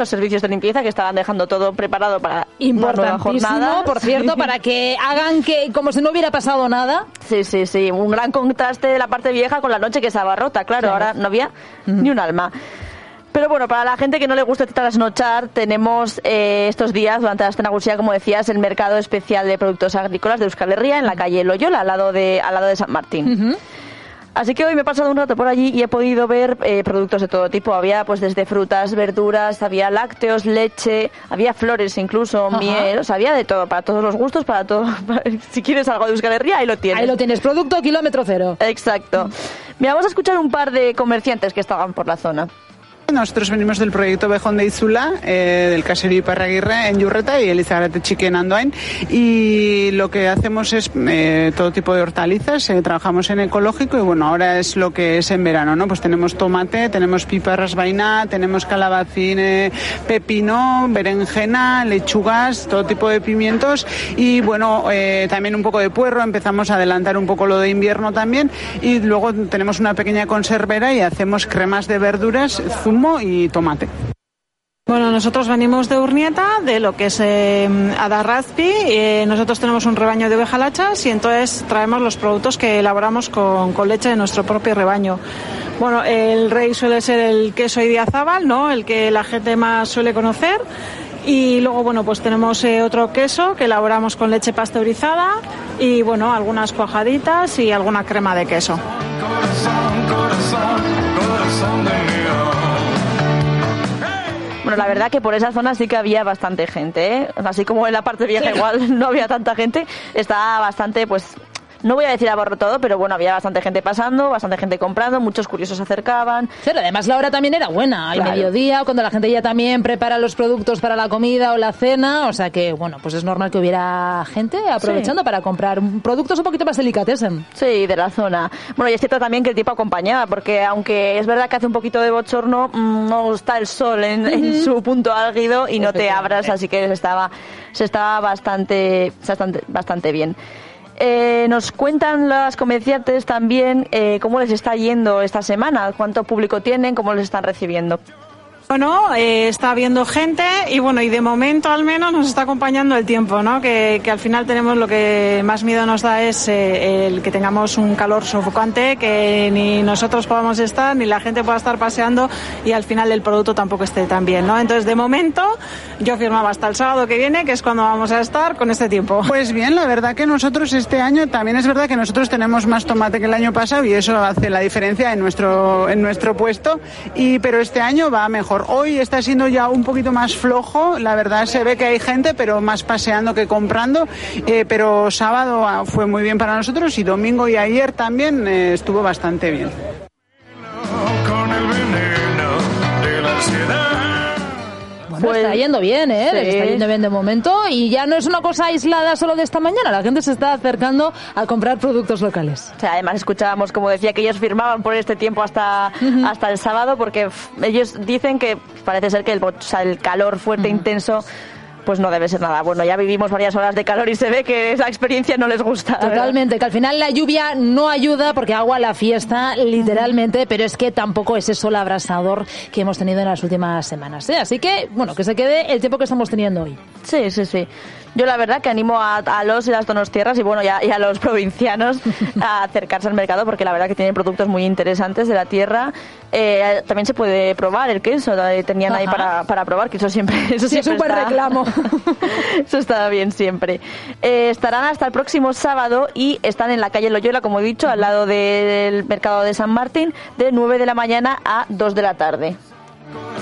los servicios de limpieza que estaban dejando todo preparado para una nueva jornada. Por cierto, para que hagan que como si no hubiera pasado nada. Sí, un gran contraste de la parte vieja con la noche que estaba rota, claro. Ahora no había ni un alma. Pero bueno, para la gente que no le guste trasnochar, tenemos estos días, durante la Aste Nagusia, como decías, el mercado especial de productos agrícolas de Euskal Herria en la calle Loyola, al lado de San Martín. Así que hoy me he pasado un rato por allí y he podido ver productos de todo tipo. Había pues desde frutas, verduras, había lácteos, leche, había flores incluso, miel, o sea, había de todo, para todos los gustos, para todo. Si quieres algo de Euskal Herria, ahí lo tienes. Ahí lo tienes, producto kilómetro cero. Exacto. Mira, vamos a escuchar un par de comerciantes que estaban por la zona. Nosotros venimos del proyecto Bejón de Itzula, del caserío Iparraguirre en Yurreta y Elizabeth Chiqui en Andoain, y lo que hacemos es todo tipo de hortalizas, trabajamos en ecológico y bueno, ahora es lo que es en verano, ¿no? Pues tenemos tomate, tenemos piparras vaina, tenemos calabacín, pepino, berenjena, lechugas, todo tipo de pimientos y bueno, también un poco de puerro, empezamos a adelantar un poco lo de invierno también y luego tenemos una pequeña conservera y hacemos cremas de verduras, zumo y tomate. Bueno, nosotros venimos de Urnieta, de lo que es Adarrazpi. Nosotros tenemos un rebaño de ovejalachas y entonces traemos los productos que elaboramos con leche de nuestro propio rebaño. Bueno, el rey suele ser el queso Idiazábal, ¿no? El que la gente más suele conocer. Y luego, bueno, pues tenemos otro queso que elaboramos con leche pasteurizada y, bueno, algunas cuajaditas y alguna crema de queso. Bueno, la verdad que por esa zona sí que había bastante gente, ¿eh? Así como en la parte vieja igual no había tanta gente, estaba bastante, pues, no voy a decir abarrotado, pero bueno, había bastante gente pasando, bastante gente comprando, muchos curiosos se acercaban. Pero además la hora también era buena, al mediodía, cuando la gente ya también prepara los productos para la comida o la cena, o sea que, bueno, pues es normal que hubiera gente aprovechando para comprar productos un poquito más delicatessen. Sí, de la zona. Bueno, y es cierto también que el tiempo acompañaba, porque aunque es verdad que hace un poquito de bochorno, no está el sol en su punto álgido y no te abras, así que se estaba bastante bien. Nos cuentan las comerciantes también cómo les está yendo esta semana, cuánto público tienen, cómo les están recibiendo. Bueno, está habiendo gente y bueno, y de momento al menos nos está acompañando el tiempo, ¿no? Que al final tenemos lo que más miedo nos da es el que tengamos un calor sofocante, que ni nosotros podamos estar, ni la gente pueda estar paseando y al final el producto tampoco esté tan bien, ¿no? Entonces, de momento, yo firmaba hasta el sábado que viene, que es cuando vamos a estar con este tiempo. Pues bien, la verdad que nosotros este año, también es verdad que nosotros tenemos más tomate que el año pasado y eso hace la diferencia en nuestro puesto, pero este año va mejor. Hoy está siendo ya un poquito más flojo, la verdad se ve que hay gente, pero más paseando que comprando, pero sábado fue muy bien para nosotros y domingo y ayer también estuvo bastante bien. Pues está yendo bien, ¿eh? Sí. Está yendo bien de momento y ya no es una cosa aislada solo de esta mañana, la gente se está acercando a comprar productos locales. O sea, además escuchábamos, como decía, que ellos firmaban por este tiempo hasta el sábado porque ellos dicen que parece ser que el calor fuerte, intenso, pues no debe ser nada. Bueno, ya vivimos varias horas de calor y se ve que esa experiencia no les gusta. Totalmente, que al final la lluvia no ayuda porque agua la fiesta, literalmente, pero es que tampoco es ese sol abrasador que hemos tenido en las últimas semanas, ¿eh? Así que, bueno, que se quede el tiempo que estamos teniendo hoy. Sí. Yo la verdad que animo a los y las donostierras y bueno, y a los provincianos a acercarse al mercado porque la verdad que tienen productos muy interesantes de la tierra. También se puede probar el queso, tenían ahí para probar, que eso siempre es un buen reclamo. Eso está bien siempre. Estarán hasta el próximo sábado y están en la calle Loyola, como he dicho, al lado del mercado de San Martín, de 9 de la mañana a 2 de la tarde.